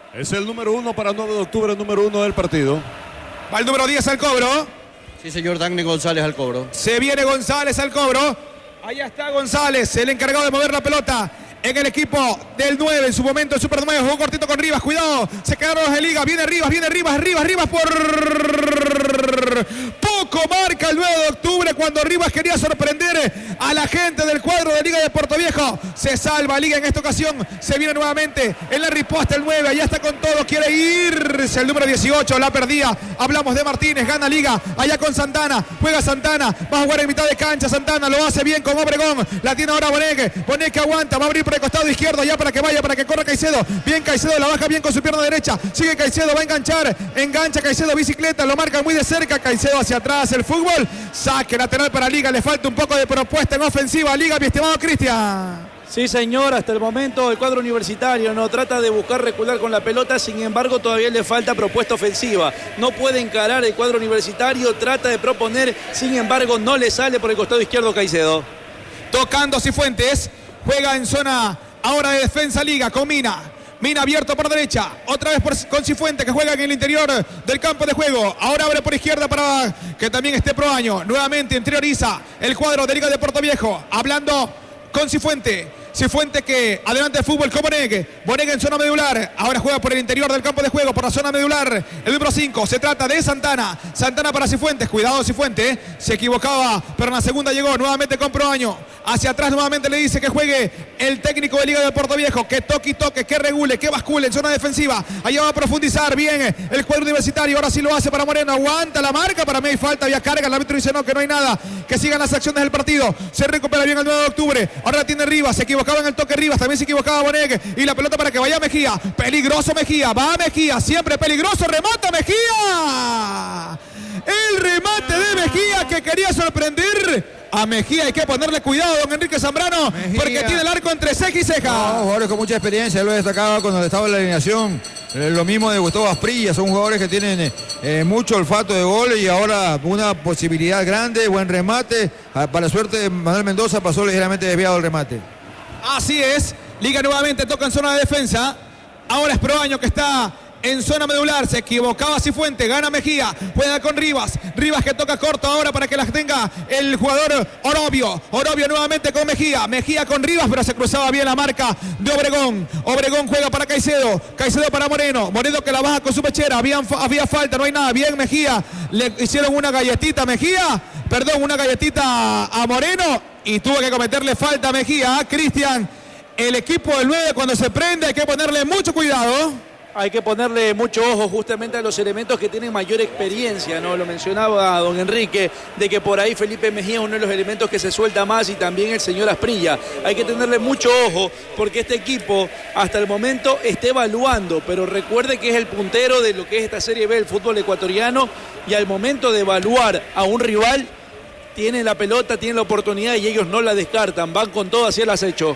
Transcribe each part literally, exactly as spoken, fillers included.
Es el número uno para nueve de octubre, el número uno del partido. Va el número diez al cobro. Sí, señor, Dagny González al cobro. Se viene González al cobro. Allá está González, el encargado de mover la pelota en el equipo del nueve. En su momento el Super nueve jugó cortito con Rivas. Cuidado, se quedaron los de Liga. Viene Rivas, viene Rivas, Rivas, Rivas por poco marca el nueve de octubre cuando Rivas quería sorprender a la gente del cuadro de Liga de Puerto Viejo. Se salva Liga en esta ocasión. Se viene nuevamente en la riposta el nueve. Allá está con todo. Quiere irse el número dieciocho. La perdía. Hablamos de Martínez. Gana Liga. Allá con Santana. Juega Santana. Va a jugar en mitad de cancha. Santana lo hace bien con Obregón. La tiene ahora Boneque. Boneque aguanta. Va a abrir por el costado izquierdo. Allá para que vaya. Para que corra Caicedo. Bien Caicedo. La baja bien con su pierna derecha. Sigue Caicedo. Va a enganchar. Engancha Caicedo. Bicicleta. Lo marca muy de cerca. Caicedo hacia atrás. El fútbol. Saque lateral para Liga. Le falta un poco de propuesta en ofensiva. Liga, mi estimado Cristian. Sí, señor, hasta el momento el cuadro universitario no trata de buscar recular con la pelota, sin embargo todavía le falta propuesta ofensiva. No puede encarar el cuadro universitario, trata de proponer, sin embargo no le sale por el costado izquierdo Caicedo. Tocando Cifuentes, juega en zona ahora de defensa Liga, con Mina. Mina abierto por derecha, otra vez por, con Cifuentes que juega en el interior del campo de juego. Ahora abre por izquierda para que también esté Proaño. Nuevamente interioriza el cuadro de Liga de Puerto Viejo, hablando con Cifuentes. Cifuentes que adelante el fútbol con Bonegue. Bonegue en zona medular. Ahora juega por el interior del campo de juego, por la zona medular. El número cinco. Se trata de Santana. Santana para Cifuentes. Cuidado Cifuentes. Se equivocaba, pero en la segunda llegó nuevamente con Proaño. Hacia atrás nuevamente le dice que juegue el técnico de Liga de Puerto Viejo. Que toque y toque, que regule, que bascule en zona defensiva. Allá va a profundizar bien el cuadro universitario. Ahora sí lo hace para Moreno. Aguanta la marca. Para mí hay falta, había carga. El árbitro dice no, que no hay nada. Que sigan las acciones del partido. Se recupera bien el nueve de octubre. Ahora la tiene Rivas. Se equivocaba en el toque Rivas. También se equivocaba Bonegue. Y la pelota para que vaya Mejía. Peligroso Mejía. Va Mejía. Siempre peligroso. Remata Mejía. El remate de Mejía que quería sorprender a Mejía. Hay que ponerle cuidado, don Enrique Zambrano, Mejía, porque tiene el arco entre ceja y ceja. No, jugadores con mucha experiencia, lo destacaba cuando estaba en la alineación. Eh, lo mismo de Gustavo Asprilla, son jugadores que tienen eh, mucho olfato de gol y ahora una posibilidad grande, buen remate. Para la suerte de Manuel Mendoza pasó ligeramente desviado el remate. Así es, Liga nuevamente toca en zona de defensa. Ahora es Proaño que está en zona medular, se equivocaba Cifuentes, gana Mejía, juega con Rivas, Rivas que toca corto ahora para que las tenga el jugador Orobio, Orobio nuevamente con Mejía, Mejía con Rivas, pero se cruzaba bien la marca de Obregón, Obregón juega para Caicedo, Caicedo para Moreno, Moreno que la baja con su pechera, había, había falta, no hay nada, bien Mejía, le hicieron una galletita a Mejía, perdón, una galletita a Moreno y tuvo que cometerle falta a Mejía, Cristian, el equipo del nueve cuando se prende hay que ponerle mucho cuidado. Hay que ponerle mucho ojo justamente a los elementos que tienen mayor experiencia, ¿no? Lo mencionaba don Enrique, de que por ahí Felipe Mejía es uno de los elementos que se suelta más y también el señor Asprilla. Hay que tenerle mucho ojo porque este equipo hasta el momento está evaluando, pero recuerde que es el puntero de lo que es esta Serie B del fútbol ecuatoriano y al momento de evaluar a un rival, tiene la pelota, tiene la oportunidad y ellos no la descartan, van con todo hacia el acecho.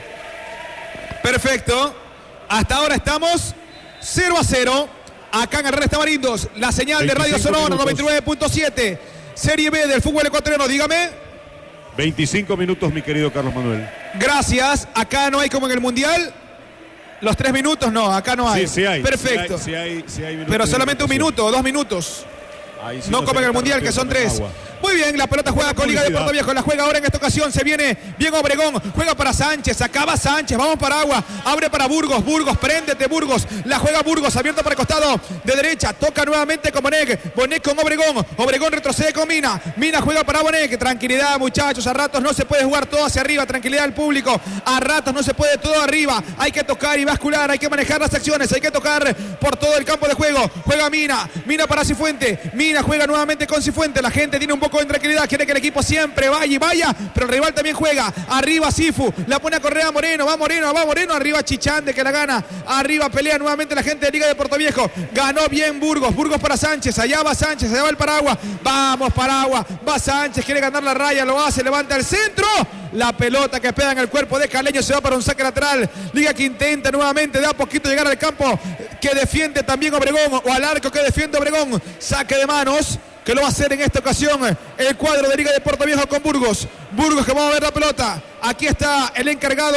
Perfecto, hasta ahora estamos cero a cero, acá en Herrera Tamarindos, la señal de Radio Sonora noventa y nueve punto siete, Serie B del fútbol ecuatoriano, dígame. veinticinco minutos, mi querido Carlos Manuel. Gracias, acá no hay como en el Mundial, los tres minutos, no, acá no hay. Sí, sí hay. Perfecto. Sí hay, sí hay, sí hay minutos. Pero solamente un minuto, dos minutos. Sí no como en el Mundial, que son tres. Agua. Muy bien, la pelota juega con Liga de Puerto Viejo, la juega ahora en esta ocasión, se viene bien Obregón, juega para Sánchez, acaba Sánchez, vamos para Agua, abre para Burgos, Burgos, préndete Burgos, la juega Burgos, abierto para el costado de derecha, toca nuevamente con Bonegue, Bonegue con Obregón, Obregón retrocede con Mina, Mina juega para Bonegue, tranquilidad muchachos, a ratos no se puede jugar todo hacia arriba, tranquilidad al público, a ratos no se puede todo arriba, hay que tocar y bascular, hay que manejar las acciones, hay que tocar por todo el campo de juego, juega Mina, Mina para Cifuentes, Mina juega nuevamente con Cifuentes, la gente tiene un poco de tranquilidad, quiere que el equipo siempre vaya y vaya, pero el rival también juega, arriba Cifu, la pone a correr a Moreno, va Moreno, va Moreno, arriba Chichande que la gana, arriba pelea nuevamente la gente de Liga de Puerto Viejo, ganó bien Burgos, Burgos para Sánchez, allá va Sánchez, allá va el Paragua, vamos Paragua, va Sánchez, quiere ganar la raya, lo hace, levanta el centro, la pelota que pega en el cuerpo de Caleño se va para un saque lateral, Liga que intenta nuevamente, da poquito llegar al campo, que defiende también Obregón, o al arco que defiende Obregón, saque de manos, que lo va a hacer en esta ocasión el cuadro de Liga de Puerto Viejo con Burgos. Burgos que va a ver la pelota. Aquí está el encargado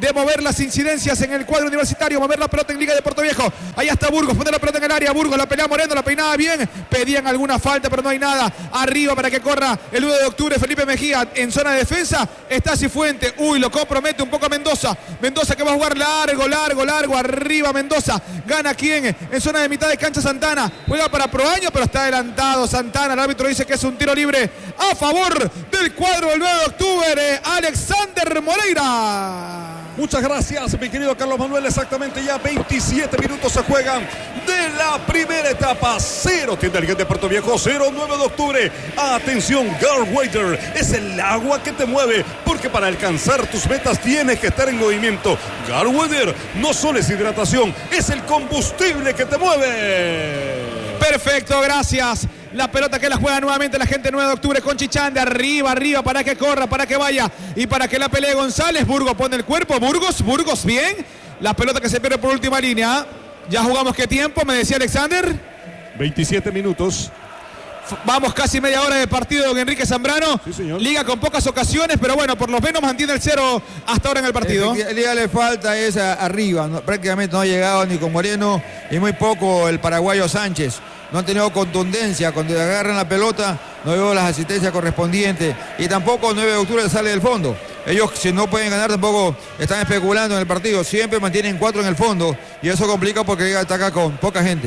de mover las incidencias en el cuadro universitario, mover la pelota en Liga de Puerto Viejo. Ahí está Burgos, pone la pelota en el área, Burgos la pelea Moreno, la peinaba bien, pedían alguna falta, pero no hay nada. Arriba para que corra el uno de octubre, Felipe Mejía en zona de defensa, está Cifuente, uy, lo compromete un poco a Mendoza, Mendoza que va a jugar largo, largo, largo, arriba Mendoza, gana quién, en zona de mitad de cancha Santana, juega para Proaño, pero está adelantado Santana, el árbitro dice que es un tiro libre a favor del cuadro del nueve de octubre, Alexander Moreira. Muchas gracias, mi querido Carlos Manuel. Exactamente ya veintisiete minutos se juegan de la primera etapa. Cero tienda el de Puerto Viejo, cero nueve de octubre. Atención, Gatorade es el agua que te mueve, porque para alcanzar tus metas tienes que estar en movimiento. Gatorade no solo es hidratación, es el combustible que te mueve. Perfecto, gracias. La pelota que la juega nuevamente la gente nueve de octubre con Chichán de arriba, arriba, para que corra, para que vaya y para que la pelee González. Burgos pone el cuerpo, Burgos, Burgos bien. La pelota que se pierde por última línea. Ya jugamos qué tiempo, me decía Alexander. veintisiete minutos. Vamos casi media hora de partido, don Enrique Zambrano. Sí, señor. Liga con pocas ocasiones, pero bueno, por lo menos mantiene el cero hasta ahora en el partido. El Liga le falta es a, arriba, no, prácticamente no ha llegado ni con Moreno y muy poco el paraguayo Sánchez. No han tenido contundencia, cuando agarran la pelota no veo las asistencias correspondientes y tampoco el nueve de octubre sale del fondo. Ellos si no pueden ganar tampoco están especulando en el partido, siempre mantienen cuatro en el fondo y eso complica porque Liga ataca con poca gente.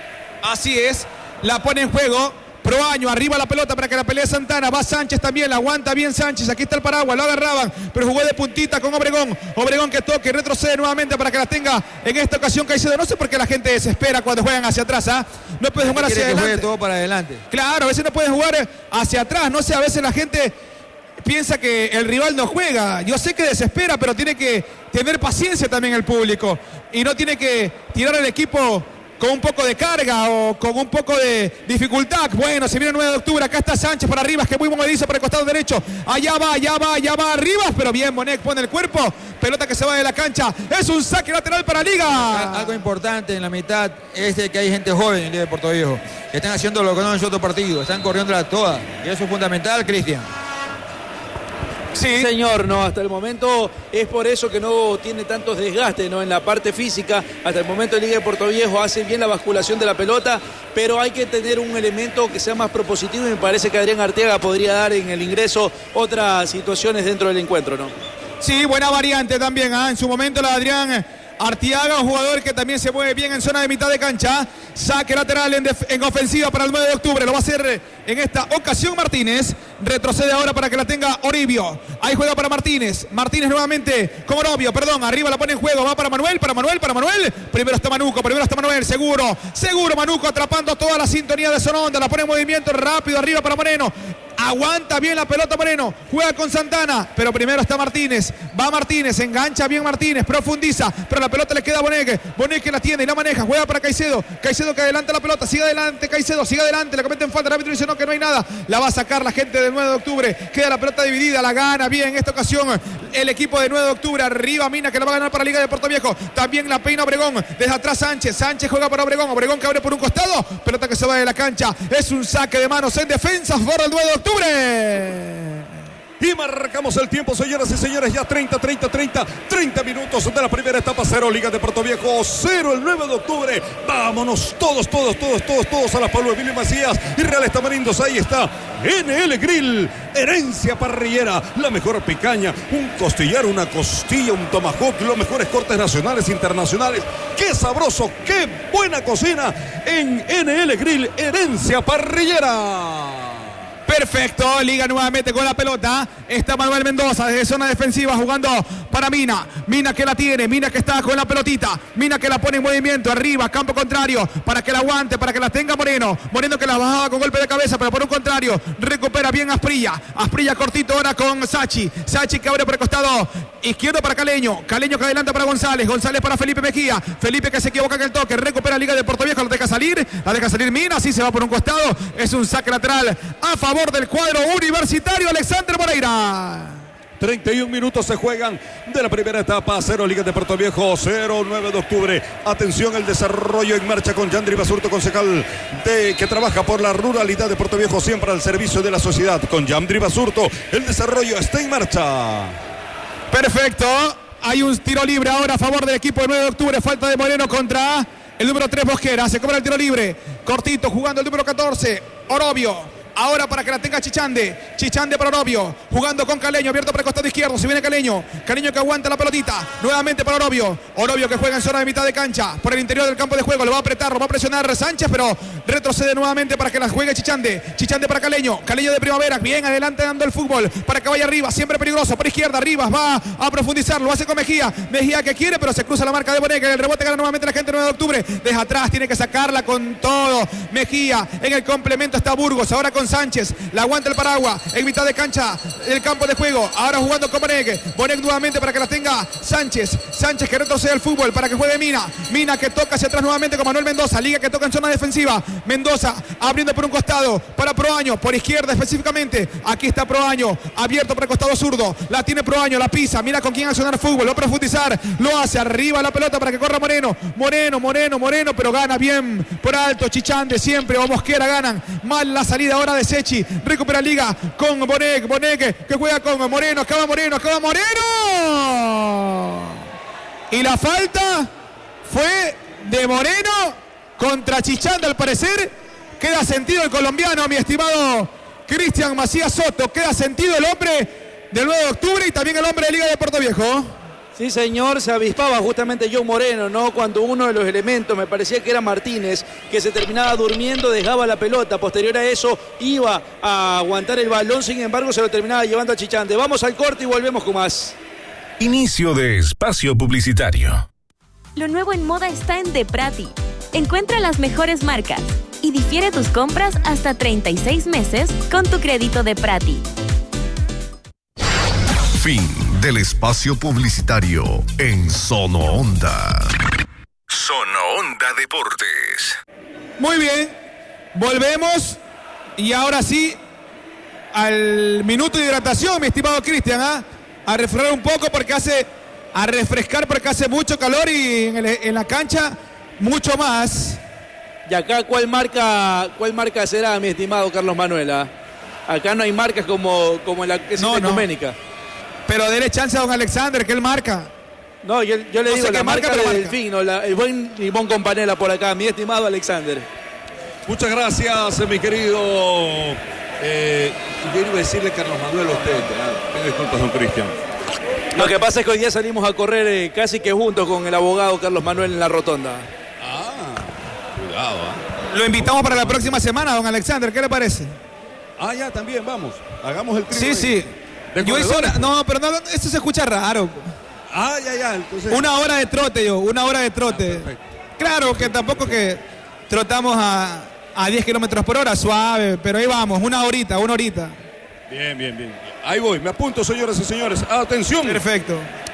Así es, la pone en juego. Proaño, arriba la pelota para que la pelee Santana, va Sánchez también, la aguanta bien Sánchez, aquí está el paraguas, lo agarraban, pero jugó de puntita con Obregón, Obregón que toque, retrocede nuevamente para que la tenga en esta ocasión Caicedo, no sé por qué la gente desespera cuando juegan hacia atrás, ¿ah? ¿eh? No puede jugar hacia adelante. Todo para adelante. Claro, a veces no pueden jugar hacia atrás, no sé, a veces la gente piensa que el rival no juega, yo sé que desespera, pero tiene que tener paciencia también el público, y no tiene que tirar al equipo con un poco de carga o con un poco de dificultad. Bueno, se viene el nueve de octubre, acá está Sánchez para arriba, que muy movedizo por el costado derecho, allá va, allá va, allá va arriba, pero bien, Bonet pone el cuerpo, pelota que se va de la cancha, es un saque lateral para Liga. Algo importante en la mitad es de que hay gente joven en Liga de Puerto Viejo, que están haciendo lo que no han hecho otro partido, están corriendo la toda, y eso es fundamental, Cristian. Sí, señor, no, hasta el momento es por eso que no tiene tantos desgastes, ¿no? En la parte física, hasta el momento en Liga de Puerto Viejo hace bien la basculación de la pelota, pero hay que tener un elemento que sea más propositivo y me parece que Adrián Arteaga podría dar en el ingreso otras situaciones dentro del encuentro, ¿no? Sí, buena variante también, ¿eh? En su momento la de Adrián Arteaga, un jugador que también se mueve bien en zona de mitad de cancha. Saque lateral en, en ofensiva para el nueve de octubre. Lo va a hacer en esta ocasión Martínez. Retrocede ahora para que la tenga Oribio. Ahí juega para Martínez. Martínez nuevamente con Orobio, perdón. Arriba la pone en juego. Va para Manuel, para Manuel, para Manuel. Primero está Manuco, primero está Manuel. Seguro, seguro Manuco atrapando toda la sintonía de Sononda. La pone en movimiento rápido arriba para Moreno. Aguanta bien la pelota Moreno, juega con Santana, pero primero está Martínez, va Martínez, engancha bien Martínez, profundiza, pero la pelota le queda a Boneque, Boneque la tiene y la maneja, juega para Caicedo, Caicedo que adelanta la pelota, sigue adelante Caicedo, sigue adelante, le cometen falta, el árbitro dice no, que no hay nada, la va a sacar la gente del nueve de octubre, queda la pelota dividida, la gana bien en esta ocasión el equipo de nueve de octubre, arriba Mina que la va a ganar para Liga de Puerto Viejo, también la peina Obregón, desde atrás Sánchez, Sánchez juega para Obregón, Obregón que abre por un costado, pelota que se va de la cancha, es un saque de manos en defensa, por el nueve de octubre. Y marcamos el tiempo, señoras y señores, ya treinta, treinta, treinta, treinta minutos de la primera etapa, cero Liga de Puerto Viejo, cero el nueve de octubre. Vámonos todos, todos, todos, todos, todos a la Pablo Emilio Macías y Reales Tamarindos. Ahí está N L Grill, herencia parrillera, la mejor picaña, un costillar, una costilla, un tomahawk, los mejores cortes nacionales e internacionales. ¡Qué sabroso, qué buena cocina en N L Grill, herencia parrillera! Perfecto, Liga nuevamente con la pelota. Está Manuel Mendoza desde zona defensiva jugando para Mina. Mina que la tiene, Mina que está con la pelotita. Mina que la pone en movimiento, arriba, campo contrario, para que la aguante, para que la tenga Moreno. Moreno que la bajaba con golpe de cabeza, pero por un contrario, recupera bien Asprilla. Asprilla cortito ahora con Sachi. Sachi que abre por el costado izquierdo para Caleño. Caleño que adelanta para González. González para Felipe Mejía. Felipe que se equivoca en el toque, recupera Liga de Puerto Viejo, la deja salir. La deja salir Mina, así se va por un costado. Es un saque lateral a favor del cuadro universitario Alexander Moreira. treinta y un minutos se juegan de la primera etapa, cero Liga de Puerto Viejo, cero nueve de octubre. Atención, el desarrollo en marcha con Yandri Basurto, concejal de, que trabaja por la ruralidad de Puerto Viejo, siempre al servicio de la sociedad. Con Yandri Basurto, el desarrollo está en marcha. Perfecto. Hay un tiro libre ahora a favor del equipo del nueve de octubre. Falta de Moreno contra el número tres, Mosquera. Se cobra el tiro libre. Cortito, jugando el número catorce, Orobio. Ahora para que la tenga Chichande. Chichande para Orobio. Jugando con Caleño. Abierto para el costado izquierdo. Se viene Caleño. Caleño que aguanta la pelotita. Nuevamente para Orobio. Orobio que juega en zona de mitad de cancha. Por el interior del campo de juego. Lo va a apretar. Lo va a presionar Sánchez. Pero retrocede nuevamente para que la juegue Chichande. Chichande para Caleño. Caleño de Primavera. Bien adelante dando el fútbol. Para que vaya arriba. Siempre peligroso. Por izquierda. Rivas va a profundizar. Lo hace con Mejía. Mejía que quiere. Pero se cruza la marca de Boneque. El rebote gana nuevamente la gente del nueve de octubre. Desde atrás. Tiene que sacarla con todo. Mejía. En el complemento está Burgos. Ahora con Sánchez. La aguanta el paraguas en mitad de cancha del campo de juego. Ahora jugando con Boneque. Boneque nuevamente para que la tenga Sánchez. Sánchez que retrocede el fútbol para que juegue Mina. Mina que toca hacia atrás nuevamente con Manuel Mendoza. Liga que toca en zona defensiva. Mendoza abriendo por un costado para Proaño. Por izquierda específicamente. Aquí está Proaño. Abierto por el costado zurdo. La tiene Proaño. La pisa. Mira con quién accionar fútbol. Va a profundizar. Lo hace arriba la pelota para que corra Moreno. Moreno, Moreno, Moreno. Pero gana bien por alto. Chichande siempre o Mosquera ganan. Mal la salida ahora de Sechi. Recupera Liga con Boneque, Boneque que juega con Moreno, acaba Moreno, acaba Moreno. Y la falta fue de Moreno contra Chichande al parecer. Queda sentido el colombiano, mi estimado Cristian Macías Soto. Queda sentido el hombre del nueve de octubre y también el hombre de Liga de Puerto Viejo. Sí, señor, se avispaba justamente John Moreno, ¿no? Cuando uno de los elementos, me parecía que era Martínez, que se terminaba durmiendo, dejaba la pelota. Posterior a eso, iba a aguantar el balón, sin embargo, se lo terminaba llevando a Chichande. Vamos al corte y volvemos con más. Inicio de espacio publicitario. Lo nuevo en moda está en De Prati. Encuentra las mejores marcas y difiere tus compras hasta treinta y seis meses con tu crédito De Prati. Fin del espacio publicitario en Sono Onda. Sono Onda Deportes. Muy bien, volvemos y ahora sí al minuto de hidratación, mi estimado Cristian, ¿ah? A refrescar un poco porque hace, a refrescar porque hace mucho calor y en, el, en la cancha mucho más. Y acá, ¿cuál marca, cuál marca será, mi estimado Carlos Manuela? Acá no hay marcas como, como en la que es no, ecuménica. No. Pero dele chance a don Alexander, que él marca. No, yo, yo le no digo, sé la marca, marca de marca. Delfín, no, la, el buen Limón Companela por acá, mi estimado Alexander. Muchas gracias, mi querido. Eh, yo iba a decirle Carlos Manuel a usted. Tengo disculpas, don Cristian. Lo que pasa es que hoy día salimos a correr eh, casi que juntos con el abogado Carlos Manuel en la rotonda. Ah, cuidado, ¿eh? Lo invitamos para la próxima semana, don Alexander, ¿qué le parece? Ah, ya, también, vamos. Hagamos el trío. Sí, ahí. sí. ¿De Yo hice una, no, pero no, eso se escucha raro. Ah, ya, ya. Entonces... Una hora de trote, yo, una hora de trote. Ah, perfecto. Claro que tampoco que trotamos a, a diez kilómetros por hora, suave, pero ahí vamos, una horita, una horita. Bien, bien, bien. Ahí voy, me apunto, señoras y señores. Atención. Perfecto.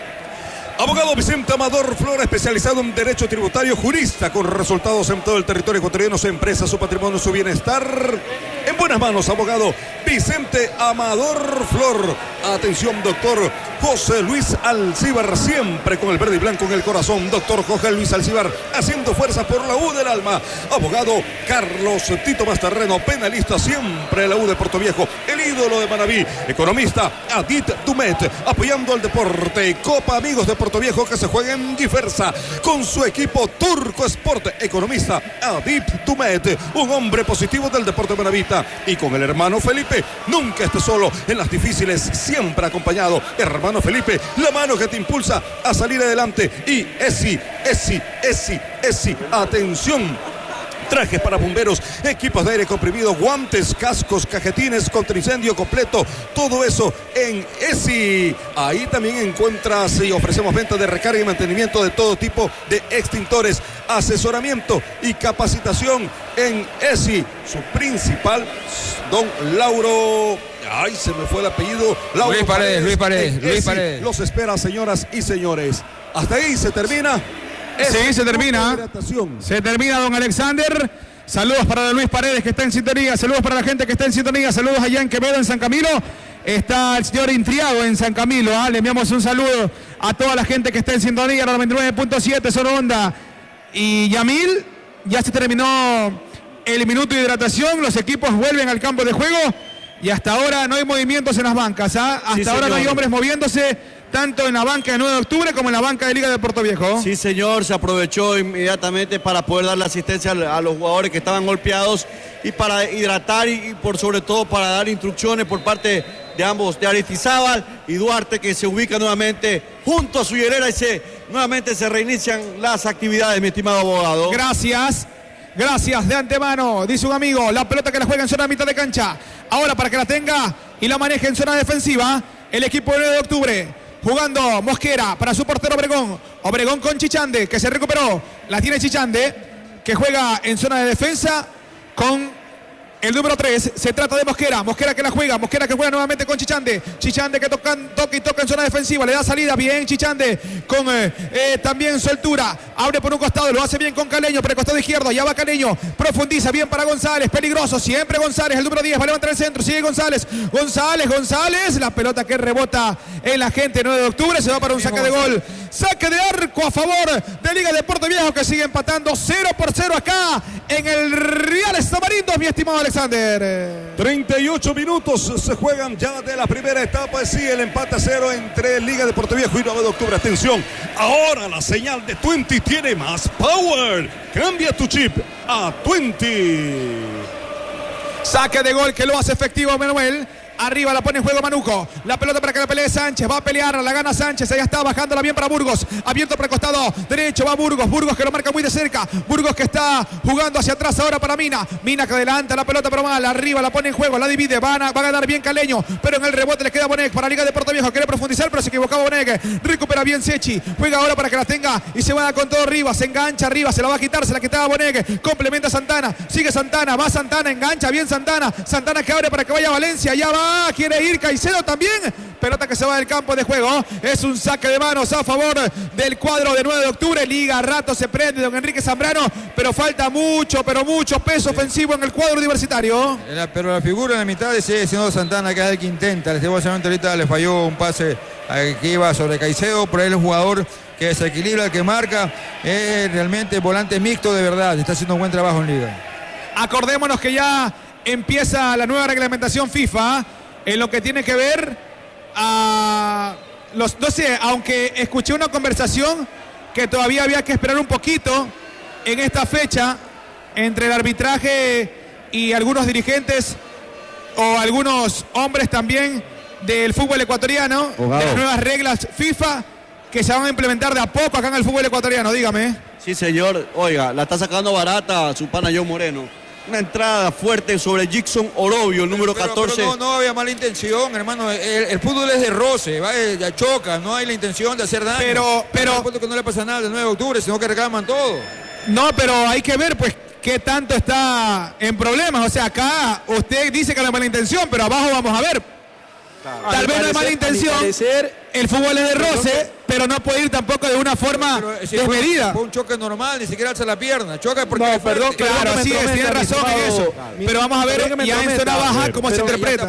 Abogado Vicente Amador Flora, especializado en Derecho Tributario, jurista con resultados en todo el territorio ecuatoriano, su empresa, su patrimonio, su bienestar. En buenas manos, abogado Vicente Amador Flor. Atención, doctor José Luis Alcíbar, siempre con el verde y blanco en el corazón. Doctor José Luis Alcíbar, haciendo fuerza por la U del alma. Abogado Carlos Tito Mastarreno, penalista siempre en la U de Puerto Viejo. El ídolo de Manabí, economista Adit Dumet, apoyando al deporte. Copa Amigos de Puerto Viejo que se juega en Diversa con su equipo Turco Sport. Economista Adit Dumet, un hombre positivo del deporte manabita. Y con el hermano Felipe, nunca esté solo en las difíciles, siempre acompañado. Hermano Felipe, la mano que te impulsa a salir adelante. Y Esi, Esi, Esi, Esi, atención. Trajes para bomberos, equipos de aire comprimido, guantes, cascos, cajetines contra incendio completo, todo eso en Esi. Ahí también encuentras y ofrecemos venta de recarga y mantenimiento de todo tipo de extintores, asesoramiento y capacitación en Esi. Su principal, don Lauro, ay, se me fue el apellido, Lauro Luis Paredes, Luis Paredes, Luis Esi Paredes. los espera, señoras y señores. Hasta ahí se termina. Sí, se termina. Se termina, don Alexander. Saludos para Luis Paredes, que está en sintonía. Saludos para la gente que está en sintonía. Saludos allá en Quevedo, en San Camilo. Está el señor Intriago en San Camilo. ¿eh? Le enviamos un saludo a toda la gente que está en sintonía. noventa y nueve punto siete, Sono Onda. Y Yamil, ya se terminó el minuto de hidratación. Los equipos vuelven al campo de juego. Y hasta ahora no hay movimientos en las bancas. ¿eh? Hasta Sí, ahora no hay señor. hombres moviéndose. tanto en la banca de nueve de octubre como en la banca de Liga de Puerto Viejo. Sí, señor, se aprovechó inmediatamente para poder darle asistencia a los jugadores que estaban golpeados y para hidratar y, y por sobre todo para dar instrucciones por parte de ambos, de Aristizábal y Duarte, que se ubica nuevamente junto a su hielera y se, nuevamente se reinician las actividades, mi estimado abogado. Gracias. Gracias de antemano, dice un amigo, la pelota que la juega en zona de mitad de cancha. Ahora para que la tenga y la maneje en zona defensiva, el equipo de nueve de octubre. Jugando Mosquera para su portero Obregón. Obregón con Chichande, que se recuperó. La tiene Chichande, que juega en zona de defensa con el número tres. Se trata de Mosquera. Mosquera que la juega. Mosquera que juega nuevamente con Chichande. Chichande que toca, toca y toca en zona defensiva. Le da salida bien Chichande con eh, eh, también soltura. Abre por un costado. Lo hace bien con Caleño. Por el costado izquierdo. Allá va Caleño. Profundiza bien para González. Peligroso. Siempre González. El número diez. Va a levantar el centro. Sigue González. González. González. La pelota que rebota en la gente. nueve de octubre. Se va para un saque de gol. Saque de arco a favor de Liga de Puerto Viejo, que sigue empatando cero por cero acá en el Real Estamarindos, mi estimado Alexander. treinta y ocho minutos se juegan ya de la primera etapa. Sí, el empate a cero entre Liga de Puerto Viejo y nueve de octubre. Atención, ahora la señal de Twenty tiene más power. Cambia tu chip a Twenty. Saque de gol que lo hace efectivo Manuel. Arriba la pone en juego Manuco. La pelota para que la pelee Sánchez. Va a pelear, la gana Sánchez. Allá está bajándola bien para Burgos. Abierto para el costado derecho. Va Burgos. Burgos que lo marca muy de cerca. Burgos que está jugando hacia atrás ahora para Mina. Mina que adelanta la pelota pero mal. Arriba la pone en juego. La divide. Va a, va a ganar bien Caleño. Pero en el rebote le queda Bonek para Liga de Puerto Viejo. Quiere profundizar pero se equivocaba Bonek. Recupera bien Sechi. Juega ahora para que la tenga y se va con todo Rivas. Se engancha arriba. Se la va a quitar. Se la quitaba Bonek. Complementa Santana. Sigue Santana. Va Santana. Engancha bien Santana. Santana que abre para que vaya Valencia. Ya va. Quiere ir Caicedo también. Pelota que se va del campo de juego. Es un saque de manos a favor del cuadro de nueve de octubre. Liga a rato se prende don Enrique Zambrano, pero falta mucho, pero mucho peso ofensivo en el cuadro universitario. Pero la figura en la mitad sigue siendo Santana, que es el que intenta. Lastimosamente ahorita le falló un pase que iba sobre Caicedo, pero él es un jugador que desequilibra, que marca. Es realmente volante mixto de verdad. Está haciendo un buen trabajo en Liga. Acordémonos que ya empieza la nueva reglamentación FIFA en lo que tiene que ver a los, no sé, aunque escuché una conversación que todavía había que esperar un poquito en esta fecha entre el arbitraje y algunos dirigentes o algunos hombres también del fútbol ecuatoriano, Jugado. de las nuevas reglas FIFA que se van a implementar de a poco acá en el fútbol ecuatoriano, dígame. Sí, señor, oiga, la está sacando barata su pana John Moreno. Una entrada fuerte sobre Jackson Orobio, el número pero, catorce. Pero no, no había mala intención, hermano. El, el fútbol es de roce, va, de choca, no hay la intención de hacer daño. Pero, pero. No, que no le pasa nada el nueve de octubre, sino que reclaman todo. No, pero hay que ver, pues, qué tanto está en problemas. O sea, acá usted dice que no hay mala intención, pero abajo vamos a ver. Claro. Tal vez no hay mala intención. El fútbol es de roce, pero no puede ir tampoco de una forma pero, pero, si desmedida. Fue un choque normal, ni siquiera alza la pierna. Choca porque. No, perdón, claro, sí, tiene razón en eso. Claro. Pero vamos a ver ya en zona baja cómo se interpreta.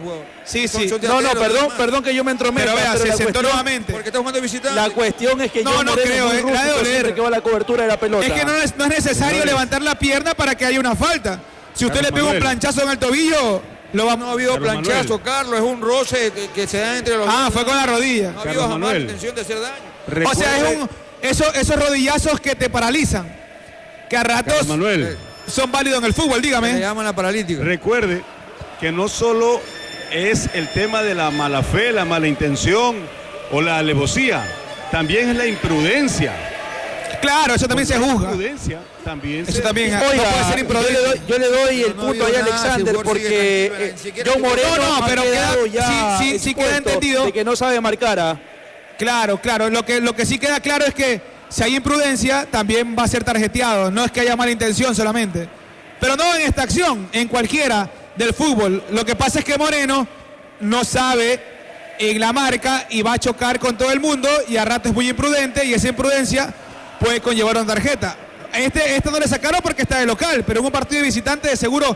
Sí, sí. No, no, perdón, perdón que yo me entrometa. Pero vea, se sentó nuevamente. Porque está jugando de visitante. La cuestión es que no, yo no creo, es la de doler. Que va la cobertura de la pelota. Es que no es, no es necesario levantar la pierna para que haya una falta. Si usted le pega un planchazo en el tobillo. Lo va, no ha habido Carlos planchazo, Manuel. Carlos, es un roce que, que se da entre los. Ah, fue con la rodilla. No ha habido jamás la intención de hacer daño. Recuerde, o sea, es un, eso, esos rodillazos que te paralizan, que a ratos Manuel. son válidos en el fútbol, dígame. Se llaman la paralítica. Recuerde que no solo es el tema de la mala fe, la mala intención o la alevosía, también es la imprudencia. Claro, eso también Porque se juzga. Imprudencia también eso se... también Oiga, no puede ser imprudente. Yo le doy, yo le doy el no punto ahí a Alexander nada, porque eh, John Moreno no, no, pero queda, ya sí, sí, sí queda entendido de que no sabe marcar. ¿Ah? Claro, claro. Lo que, lo que sí queda claro es que si hay imprudencia también va a ser tarjeteado. No es que haya mala intención solamente. Pero no en esta acción, en cualquiera del fútbol. Lo que pasa es que Moreno no sabe en la marca y va a chocar con todo el mundo y a rato es muy imprudente y esa imprudencia puede conllevar una tarjeta. Este, este no le sacaron porque está de local, pero en un partido de visitante de seguro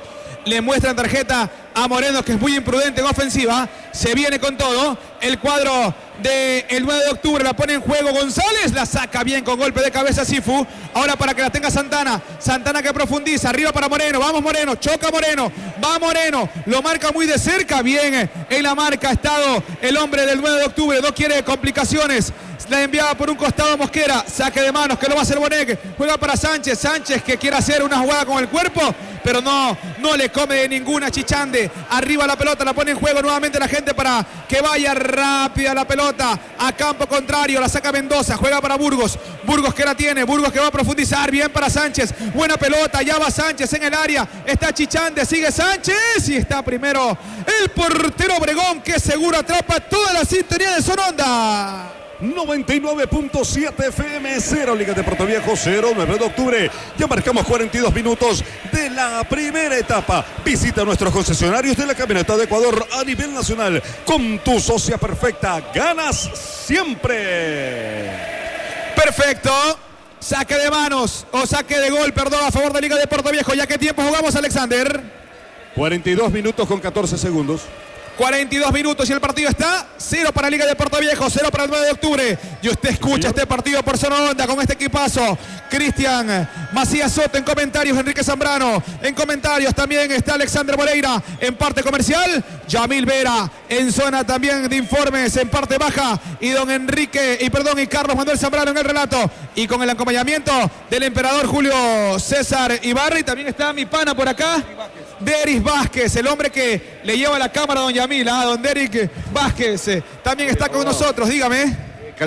Le muestran tarjeta a Moreno, que es muy imprudente en ofensiva. Se viene con todo. El cuadro del nueve de octubre la pone en juego González. La saca bien con golpe de cabeza Sifu. Ahora para que la tenga Santana. Santana que profundiza. Arriba para Moreno. Vamos Moreno. Choca Moreno. Va Moreno. Lo marca muy de cerca. Bien en la marca ha estado el hombre del nueve de octubre. No quiere complicaciones. La enviaba por un costado Mosquera. Saque de manos que lo va a hacer Bonek. Juega para Sánchez. Sánchez que quiere hacer una jugada con el cuerpo, pero no, no le come de ninguna. Chichande. Arriba la pelota. La pone en juego nuevamente la gente para que vaya rápida la pelota a campo contrario. La saca Mendoza. Juega para Burgos. Burgos que la tiene. Burgos que va a profundizar. Bien para Sánchez. Buena pelota. Ya va Sánchez en el área. Está Chichande. Sigue Sánchez. Y está primero el portero Obregón, que seguro atrapa toda la sintonía de Sononda. noventa y nueve punto siete F M, cero Liga de Puerto Viejo, cero, nueve de octubre. Ya marcamos cuarenta y dos minutos de la primera etapa. Visita nuestros concesionarios de la camioneta de Ecuador a nivel nacional. Con tu socia perfecta, ganas siempre. Perfecto. Saque de manos o saque de gol, perdón, a favor de Liga de Puerto Viejo. ¿Ya qué tiempo jugamos, Alexander? cuarenta y dos minutos con catorce segundos. cuarenta y dos minutos y el partido está cero para Liga de Puerto Viejo, cero para el nueve de octubre. Y usted escucha sí, este partido por Sononda con este equipazo. Cristian Macías Soto en comentarios, Enrique Zambrano en comentarios, también está Alexander Moreira en parte comercial, Yamil Vera en zona también de informes en parte baja, y don Enrique, y perdón, y Carlos Manuel Zambrano en el relato, y con el acompañamiento del emperador Julio César Ibarra, y también está mi pana por acá, Deris Vázquez, el hombre que le lleva la cámara a don Yamil, ¿eh? Don Deris Vázquez, eh, también está con nosotros, dígame.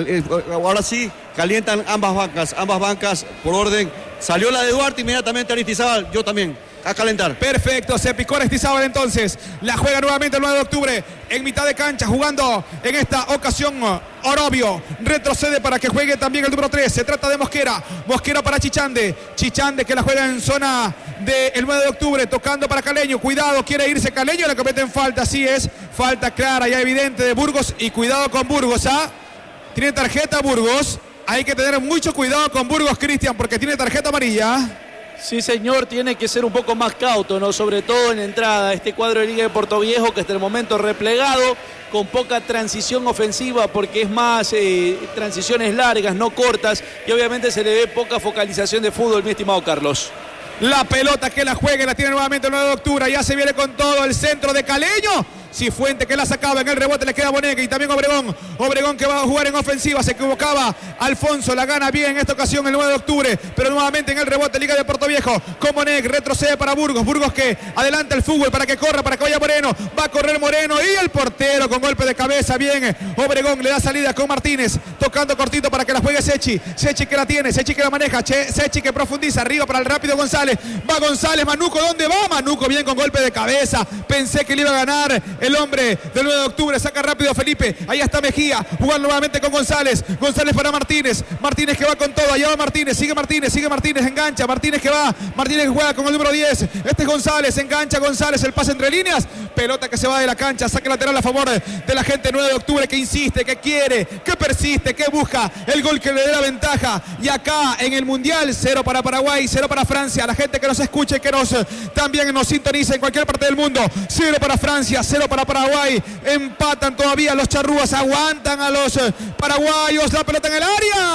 Ahora sí, calientan ambas bancas, ambas bancas por orden. Salió la de Duarte, inmediatamente Aristizábal, yo también, a calentar. Perfecto, se picó Aristizábal entonces. La juega nuevamente el nueve de octubre en mitad de cancha, jugando en esta ocasión Orobio. Retrocede para que juegue también el número tres. Se trata de Mosquera. Mosquera para Chichande. Chichande que la juega en zona del nueve de octubre, tocando para Caleño. Cuidado, quiere irse Caleño, le cometen falta. Así es, falta clara y evidente de Burgos. Y cuidado con Burgos, ¿ah? Tiene tarjeta Burgos. Hay que tener mucho cuidado con Burgos, Cristian, porque tiene tarjeta amarilla. Sí, señor, tiene que ser un poco más cauto, ¿no? Sobre todo en entrada. Este cuadro de Liga de Puerto Viejo, que hasta el momento replegado, con poca transición ofensiva, porque es más eh, transiciones largas, no cortas, y obviamente se le ve poca focalización de fútbol, mi estimado Carlos. La pelota que la juega, la tiene nuevamente el nueve de octubre, ya se viene con todo el centro de Caleño. Cifuente que la sacaba, en el rebote le queda Boneque y también Obregón. Obregón que va a jugar en ofensiva, se equivocaba Alfonso, la gana bien en esta ocasión el nueve de octubre, pero nuevamente en el rebote Liga de Puerto Viejo con Boneque, retrocede para Burgos, Burgos que adelanta el fútbol para que corra, para que vaya Moreno, va a correr Moreno y el portero con golpe de cabeza, bien Obregón, le da salida con Martínez, tocando cortito para que la juegue Sechi, Sechi que la tiene, Sechi que la maneja, che, Sechi que profundiza, arriba para el rápido González, va González, Manuco, ¿dónde va? Manuco bien con golpe de cabeza, pensé que le iba a ganar el hombre del nueve de octubre, saca rápido Felipe, ahí está Mejía, jugando nuevamente con González, González para Martínez, Martínez que va con todo, allá va Martínez, sigue Martínez, sigue Martínez, engancha, Martínez que va, Martínez que juega con el número diez, este es González, engancha González, el pase entre líneas, pelota que se va de la cancha, saque lateral a favor de la gente nueve de octubre que insiste, que quiere, que persiste, que busca el gol que le dé la ventaja, y acá en el Mundial, cero para Paraguay, cero para Francia, la gente que nos escuche, que nos también nos sintoniza en cualquier parte del mundo, cero para Francia, cero para Paraguay, empatan todavía los charrúas, aguantan a los paraguayos, la pelota en el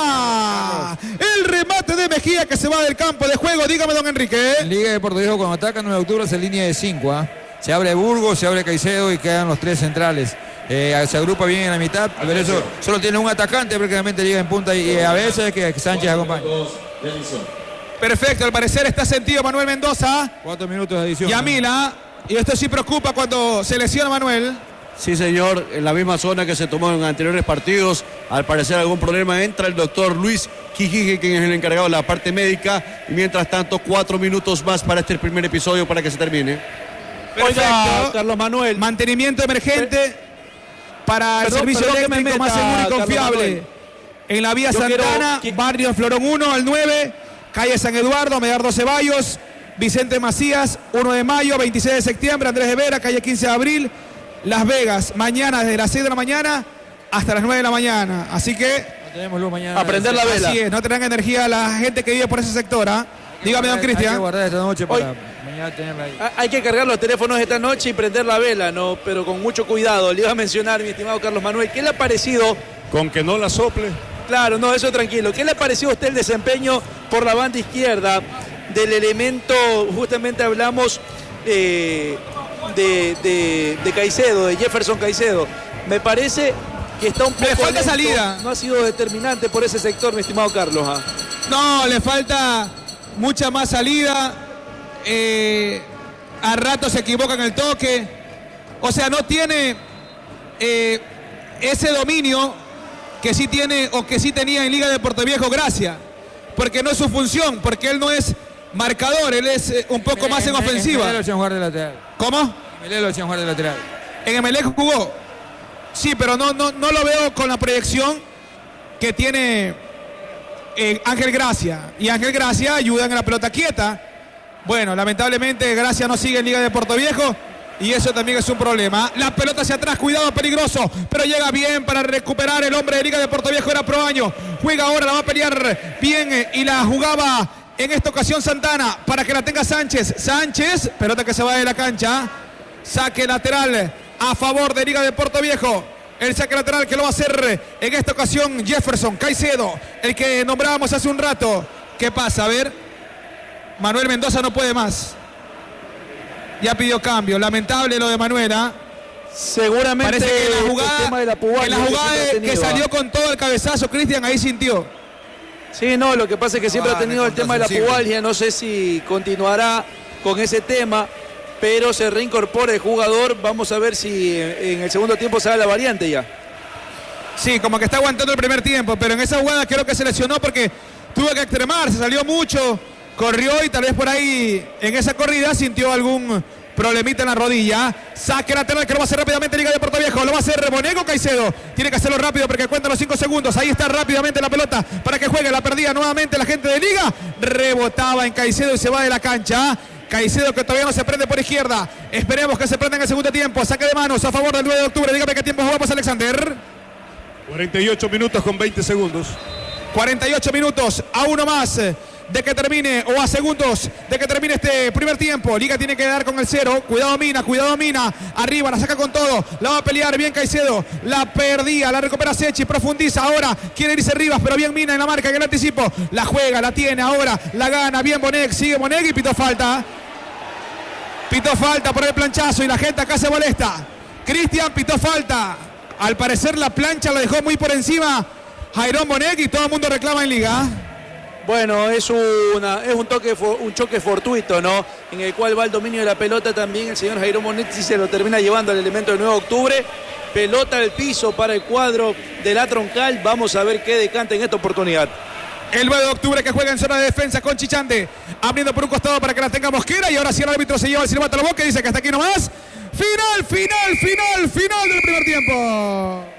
área, el remate de Mejía que se va del campo de juego, dígame don Enrique. Liga de Puerto Viejo cuando ataca nueve de octubre se línea de cinco, ¿eh? Se abre Burgos, se abre Caicedo y quedan los tres centrales. Eh, se agrupa bien en la mitad, a ver, eso solo tiene un atacante prácticamente Liga en punta y, y a veces que, que Sánchez acompaña. Perfecto, al parecer está sentido Manuel Mendoza. Cuatro minutos de adición. Yamila, y esto sí preocupa cuando se lesiona Manuel. Sí, señor, en la misma zona que se tomó en anteriores partidos, al parecer algún problema, entra el doctor Luis Quijije, quien es el encargado de la parte médica, y mientras tanto, cuatro minutos más para este primer episodio para que se termine. Perfecto. Oiga, Carlos Manuel. Mantenimiento emergente para el Perdón, servicio perdón eléctrico meta, más seguro y confiable. Carlos En la vía Yo Santana, quiero... barrio Florón uno al nueve, calle San Eduardo, Medardo Ceballos, Vicente Macías, uno de mayo, veintiséis de septiembre, Andrés de Vera, calle quince de abril, Las Vegas, mañana desde las seis de la mañana hasta las nueve de la mañana. Así que no tenemos luz mañana. A prender la vela. Así es, no tendrán energía la gente que vive por ese sector, ¿ah? ¿eh? Dígame, don Cristian. Hay que guardar esta noche para Hoy- mañana tenerla ahí. Hay que cargar los teléfonos esta noche y prender la vela, ¿no? Pero con mucho cuidado. Le iba a mencionar, mi estimado Carlos Manuel, ¿qué le ha parecido? Con que no la sople. Claro, no, eso tranquilo. ¿Qué le ha parecido a usted el desempeño por la banda izquierda del elemento, justamente hablamos eh, de, de, de Caicedo, de Jefferson Caicedo? Me parece que está un poco Le falta lento. salida. No ha sido determinante por ese sector, mi estimado Carlos. ¿ah? No, le falta mucha más salida. Eh, a rato se equivoca en el toque. O sea, no tiene eh, ese dominio que sí tiene o que sí tenía en Liga de Puerto Viejo Gracia. Porque no es su función, porque él no es marcador, él es eh, un poco más en ofensiva. En Melelo jugar de lateral. ¿Cómo? Melelo jugar de lateral. En Emelec jugó. Sí, pero no, no, no lo veo con la proyección que tiene eh, Ángel Gracia. Y Ángel Gracia ayuda en la pelota quieta. Bueno, lamentablemente Gracia no sigue en Liga de Puerto Viejo y eso también es un problema. La pelota hacia atrás, cuidado, peligroso, pero llega bien para recuperar el hombre de Liga de Puerto Viejo, era Proaño. Juega ahora, la va a pelear bien eh, y la jugaba en esta ocasión Santana para que la tenga Sánchez. Sánchez, pelota que se va de la cancha. Saque lateral a favor de Liga de Puerto Viejo. El saque lateral que lo va a hacer en esta ocasión Jefferson Caicedo, el que nombrábamos hace un rato. ¿Qué pasa? A ver, Manuel Mendoza no puede más. Ya pidió cambio. Lamentable lo de Manuela. Seguramente Parece que en la el jugada, tema de la Pugal, en la que jugada siempre ha que tenido, salió ¿ah? con todo el cabezazo, Cristian ahí sintió. Sí, no, lo que pasa es que siempre Ah, ha tenido el tema de la sensible. pubalgia, no sé si continuará con ese tema, pero se reincorpora el jugador, vamos a ver si en el segundo tiempo se da la variante ya. Sí, como que está aguantando el primer tiempo, pero en esa jugada creo que se lesionó porque tuvo que extremarse, salió mucho, corrió y tal vez por ahí en esa corrida sintió algún problemita en la rodilla. Saque lateral que lo va a hacer rápidamente Liga de Puerto Viejo. Lo va a hacer Bonego Caicedo. Tiene que hacerlo rápido porque cuenta los cinco segundos. Ahí está rápidamente la pelota para que juegue. La perdía nuevamente la gente de Liga. Rebotaba en Caicedo y se va de la cancha. Caicedo que todavía no se prende por izquierda. Esperemos que se prenda en el segundo tiempo. Saque de manos a favor del nueve de octubre. Dígame qué tiempo jugamos, Alexander. cuarenta y ocho minutos con veinte segundos. cuarenta y ocho minutos a uno más de que termine, o a segundos de que termine este primer tiempo. Liga tiene que dar con el cero. Cuidado Mina, cuidado Mina. Arriba, la saca con todo. La va a pelear bien Caicedo. La perdía, la recupera Sechi, profundiza. Ahora quiere irse Rivas, pero bien Mina en la marca, en el anticipo. La juega, la tiene ahora, la gana. Bien Bonek, sigue Bonek y pitó falta. Pitó falta por el planchazo y la gente acá se molesta. Cristian pitó falta. Al parecer la plancha la dejó muy por encima Jairón Bonek y todo el mundo reclama en Liga. Bueno, es, una, es un, toque, un choque fortuito, ¿no? En el cual va el dominio de la pelota también. El señor Jairo Monetti se lo termina llevando al elemento del nueve de octubre. Pelota al piso para el cuadro de la Troncal. Vamos a ver qué decanta en esta oportunidad. El nueve de octubre que juega en zona de defensa con Chichande. Abriendo por un costado para que la tenga Mosquera. Y ahora sí el árbitro se lleva el silbato a la boca y dice que hasta aquí nomás. Final, final, final, final del primer tiempo.